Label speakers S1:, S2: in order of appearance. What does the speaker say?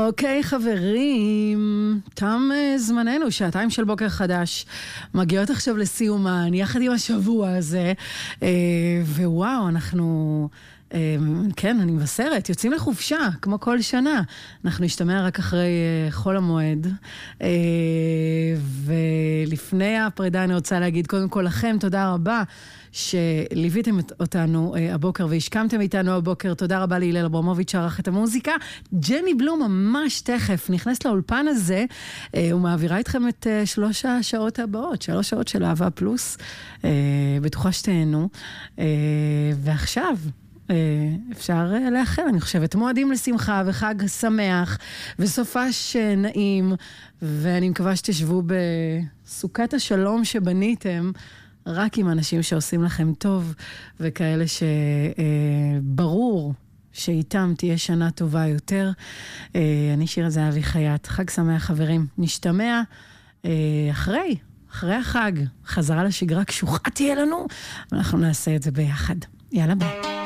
S1: אוקיי, חברים, תם זמננו, שעתיים של בוקר חדש, מגיעות עכשיו לסיומן, יחד עם השבוע הזה, ווואו, אנחנו, כן, אני מבשרת, יוצאים לחופשה, כמו כל שנה, אנחנו נשתמע רק אחרי חול המועד, ולפני הפרידה אני רוצה להגיד קודם כל לכם, תודה רבה, שליוויתם אותנו הבוקר והשכמתם איתנו הבוקר. תודה רבה להילל אברמוביץ' שערך את המוזיקה. ג'ני בלום ממש תכף נכנס לאולפן הזה ומעבירה איתכם את 3 השעות הבאות, 3 שעות של אהבה פלוס. בטוחה שתהנו. ועכשיו אפשר לאחל, אני חושבת, מועדים לשמחה וחג שמח וסופש נעים, ואני מקווה שתשבו בסוכת השלום שבניתם רק עם אנשים שעושים לכם טוב, וכאלה שברור שאיתם תהיה שנה טובה יותר. אני שירה זהבי חייט. חג שמח חברים. נשתמע אחרי החג. חזרה לשגרה קשוחה תהיה לנו, ואנחנו נעשה את זה ביחד. יאללה ביי.